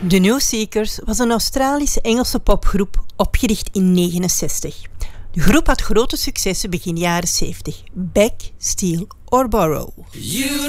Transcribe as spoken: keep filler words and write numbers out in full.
De New Seekers was een Australische-Engelse popgroep opgericht in negentien negenenzestig. De groep had grote successen begin jaren zeventig. Beg, Steal or Borrow. You